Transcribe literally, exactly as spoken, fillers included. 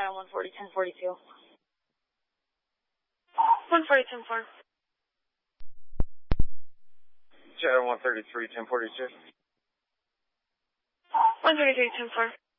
Channel one forty, ten forty-two. one forty, ten four. Channel one thirty-three, ten forty-two. one thirty-three, ten four.